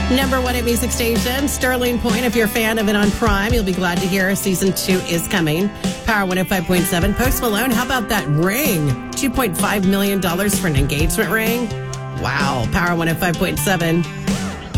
Number one at music station, Sterling Point. If you're a fan of it on Prime, you'll be glad to hear season 2 is coming. Power 105.7. Post Malone, how about that ring? $2.5 million for an engagement ring? Wow. Power 105.7.